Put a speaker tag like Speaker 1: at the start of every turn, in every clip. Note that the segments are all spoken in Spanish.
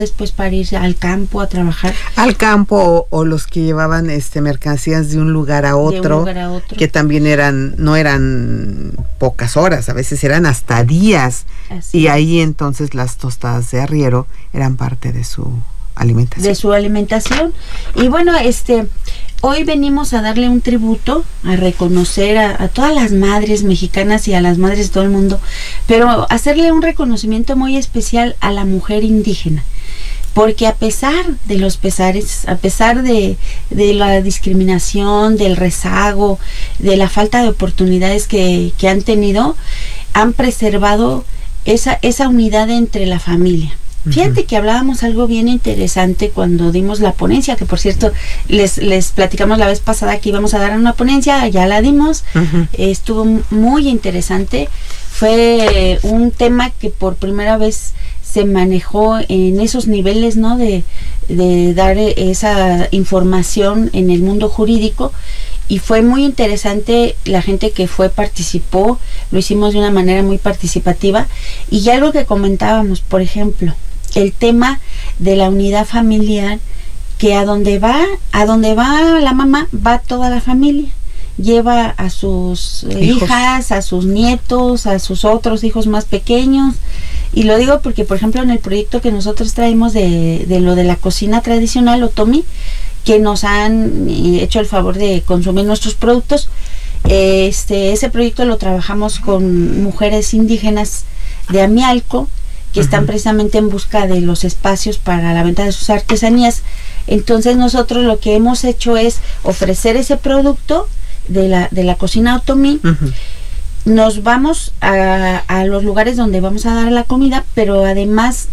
Speaker 1: después para ir al campo a trabajar.
Speaker 2: Al campo o los que llevaban mercancías de un lugar a otro, que también no eran pocas horas, a veces eran hasta días. Así y ahí entonces las tostadas de arriero eran parte de su alimentación.
Speaker 1: Y bueno, hoy venimos a darle un tributo, a reconocer a todas las madres mexicanas y a las madres de todo el mundo, pero hacerle un reconocimiento muy especial a la mujer indígena. Porque a pesar de los pesares, a pesar de la discriminación, del rezago, de la falta de oportunidades que han tenido, han preservado esa unidad entre la familia. Fíjate que hablábamos algo bien interesante cuando dimos la ponencia, que por cierto les platicamos la vez pasada que íbamos a dar una ponencia, ya la dimos, estuvo muy interesante, fue un tema que por primera vez se manejó en esos niveles, ¿no? De dar esa información en el mundo jurídico, y fue muy interesante. La gente que participó, lo hicimos de una manera muy participativa, y algo que comentábamos, por ejemplo, el tema de la unidad familiar, que a donde va la mamá, va toda la familia. Lleva a sus hijas, a sus nietos, a sus otros hijos más pequeños. Y lo digo porque, por ejemplo, en el proyecto que nosotros traemos de lo de la cocina tradicional Otomi, que nos han hecho el favor de consumir nuestros productos, ese proyecto lo trabajamos con mujeres indígenas de Amialco, que están precisamente en busca de los espacios para la venta de sus artesanías. Entonces nosotros lo que hemos hecho es ofrecer ese producto de la cocina Otomi. Nos vamos a los lugares donde vamos a dar la comida, pero además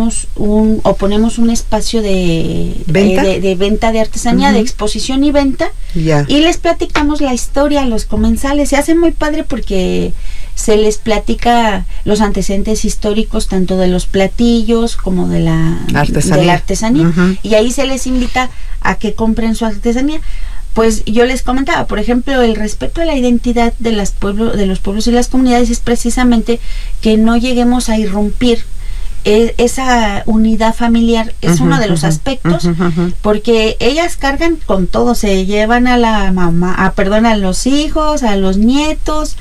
Speaker 1: ponemos un espacio de venta de artesanía, de exposición y venta, y les platicamos la historia a los comensales. Se hace muy padre porque se les platica los antecedentes históricos tanto de los platillos como de la artesanía, y ahí se les invita a que compren su artesanía. Pues yo les comentaba, por ejemplo, el respeto a la identidad de los pueblos y las comunidades es precisamente que no lleguemos a irrumpir esa unidad familiar. Es uno de los aspectos, porque ellas cargan con todo, se llevan a la mamá, a los hijos, a los nietos,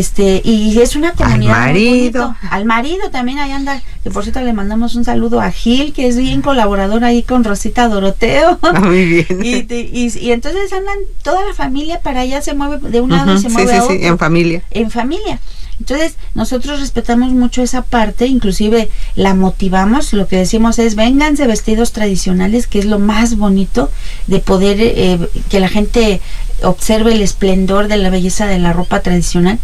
Speaker 1: y es una comunidad al marido también. Ahí anda, que por cierto le mandamos un saludo a Gil, que es bien colaborador ahí con Rosita Doroteo. Muy bien. y entonces andan toda la familia para allá, se mueve de un lado y se mueve a otro. En familia. Entonces, nosotros respetamos mucho esa parte, inclusive la motivamos. Lo que decimos es, vénganse vestidos tradicionales, que es lo más bonito de poder que la gente observe el esplendor de la belleza de la ropa tradicional.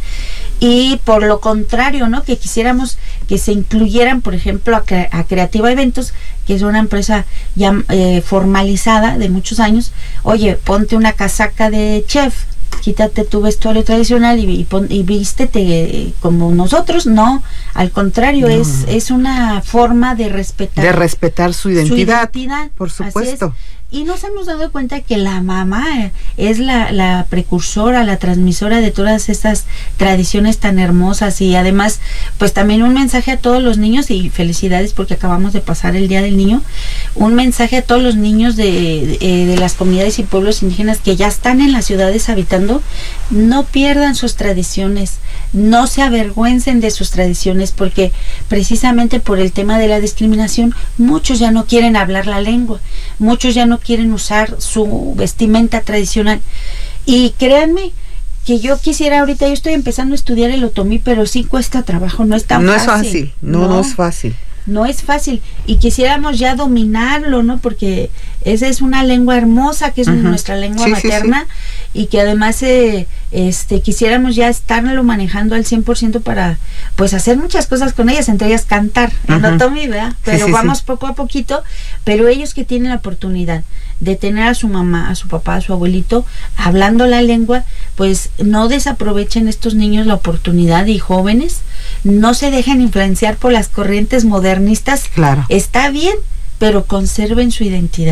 Speaker 1: Y por lo contrario, ¿no? Que quisiéramos que se incluyeran, por ejemplo, a Creativa Eventos, que es una empresa ya formalizada de muchos años. Oye, ponte una casaca de chef, quítate tu vestuario tradicional y vístete como nosotros. No, al contrario, es una forma de respetar su identidad, por supuesto. Y nos hemos dado cuenta que la mamá es la precursora, la transmisora de todas estas tradiciones tan hermosas, y además pues también un mensaje a todos los niños, y felicidades porque acabamos de pasar el Día del Niño, un mensaje a todos los niños de las comunidades y pueblos indígenas que ya están en las ciudades habitando. No pierdan sus tradiciones, no se avergüencen de sus tradiciones, porque precisamente por el tema de la discriminación muchos ya no quieren hablar la lengua, muchos ya no quieren usar su vestimenta tradicional. Y créanme que yo estoy empezando a estudiar el otomí, pero sí cuesta trabajo, no es tan fácil. No es fácil. No es fácil, y quisiéramos ya dominarlo, ¿no? Porque esa es una lengua hermosa, que es nuestra lengua materna, y que además quisiéramos ya estarlo manejando al 100% para pues hacer muchas cosas con ellas, entre ellas cantar en otomí, ¿verdad? Pero vamos poco a poquito. Pero ellos que tienen la oportunidad de tener a su mamá, a su papá, a su abuelito hablando la lengua, pues no desaprovechen estos niños la oportunidad, y jóvenes no se dejen influenciar por las corrientes modernistas. Claro. Está bien, pero conserven su identidad.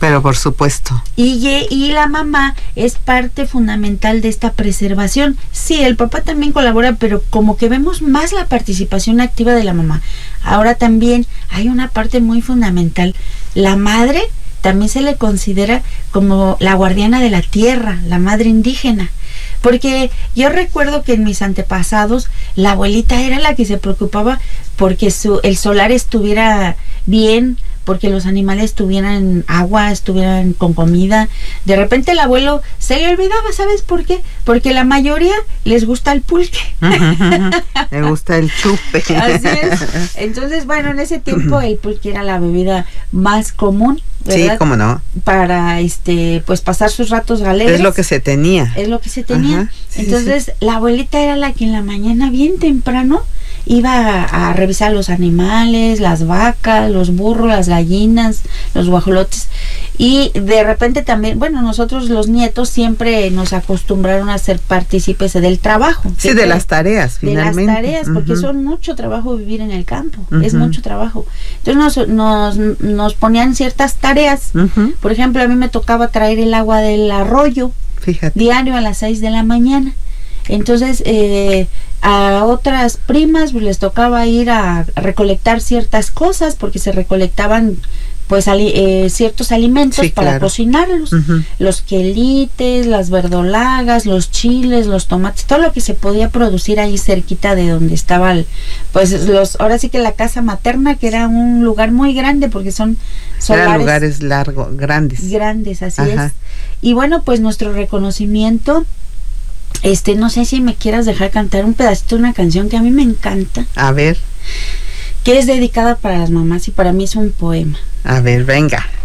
Speaker 2: Pero por supuesto.
Speaker 1: Y la mamá es parte fundamental de esta preservación. Sí, el papá también colabora, pero como que vemos más la participación activa de la mamá. Ahora también hay una parte muy fundamental. La madre también se le considera como la guardiana de la tierra, la madre indígena. Porque yo recuerdo que en mis antepasados la abuelita era la que se preocupaba porque el solar estuviera bien, porque los animales tuvieran agua, estuvieran con comida. De repente el abuelo se le olvidaba, ¿sabes por qué? Porque la mayoría les gusta el pulque.
Speaker 2: Le gusta el chupe.
Speaker 1: Así es. Entonces, bueno, en ese tiempo el pulque era la bebida más común, ¿verdad?
Speaker 2: Sí, cómo no.
Speaker 1: Para pues pasar sus ratos alegres.
Speaker 2: Es lo que se tenía.
Speaker 1: Es lo que se tenía.
Speaker 2: Ajá, sí,
Speaker 1: entonces,
Speaker 2: sí.
Speaker 1: La abuelita era la que en la mañana, bien temprano, iba a revisar los animales, las vacas, los burros, las gallinas, los guajolotes. Y de repente también, bueno, nosotros los nietos siempre nos acostumbraron a ser partícipes del trabajo.
Speaker 2: Sí, de las tareas, finalmente.
Speaker 1: De las tareas, porque son mucho trabajo vivir en el campo, es mucho trabajo. Entonces nos ponían ciertas tareas. Por ejemplo, a mí me tocaba traer el agua del arroyo.
Speaker 2: Fíjate.
Speaker 1: Diario a las 6 de la mañana. Entonces, a otras primas pues, les tocaba ir a recolectar ciertas cosas, porque se recolectaban pues ciertos alimentos para cocinarlos, los quelites, las verdolagas, los chiles, los tomates, todo lo que se podía producir ahí cerquita de donde estaba ahora sí que la casa materna, que era un lugar muy grande, porque son
Speaker 2: eran lugares grandes,
Speaker 1: así es. Y bueno, pues nuestro reconocimiento, no sé si me quieras dejar cantar un pedacito de una canción que a mí me encanta.
Speaker 2: A ver.
Speaker 1: Que es dedicada para las mamás y para mí es un poema.
Speaker 2: A ver, venga.